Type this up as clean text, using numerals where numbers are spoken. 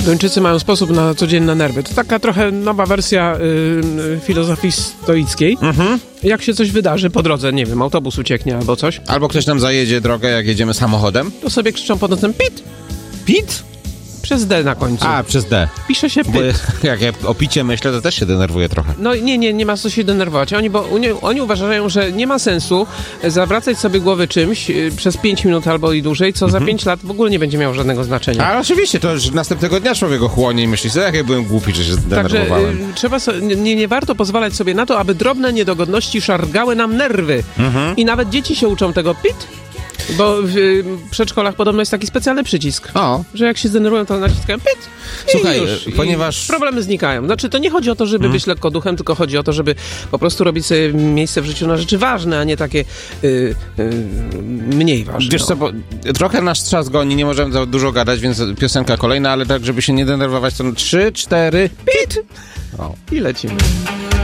Duńczycy mają sposób na codzienne nerwy. To taka trochę nowa wersja filozofii stoickiej. Jak się coś wydarzy po drodze, nie wiem, autobus ucieknie albo coś, Albo ktoś nam zajedzie drogę, jak jedziemy samochodem. to sobie krzyczą pod nosem pit, Pit? przez D na końcu. A, przez D. Pisze się Bo pit. jak ja o picie myślę, to też się denerwuję trochę. No nie ma co się denerwować. Oni uważają, że nie ma sensu zawracać sobie głowy czymś przez 5 minut albo i dłużej, co za 5 lat w ogóle nie będzie miało żadnego znaczenia. Ale oczywiście, to już następnego dnia człowiek go chłonie i myśli sobie, jak ja byłem głupi, że się Także zdenerwowałem. trzeba nie warto pozwalać sobie na to, aby drobne niedogodności szargały nam nerwy. I nawet dzieci się uczą tego pit, bo w przedszkolach podobno jest taki specjalny przycisk, O, że jak się zdenerwują, to naciskają pit. Słuchaj, i już, ponieważ- i problemy znikają. Znaczy, to nie chodzi o to, żeby być lekkoduchem, tylko chodzi o to, żeby po prostu robić sobie miejsce w życiu na rzeczy ważne, a nie takie mniej ważne. wiesz co, bo trochę nasz czas goni, nie możemy za dużo gadać, więc piosenka kolejna, ale tak, żeby się nie denerwować, to 3, 4, Pit! o. I lecimy.